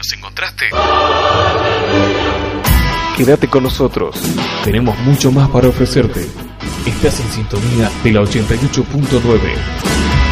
nos encontraste. Quédate con nosotros. Tenemos mucho más para ofrecerte. Estás en sintonía de la 88.9.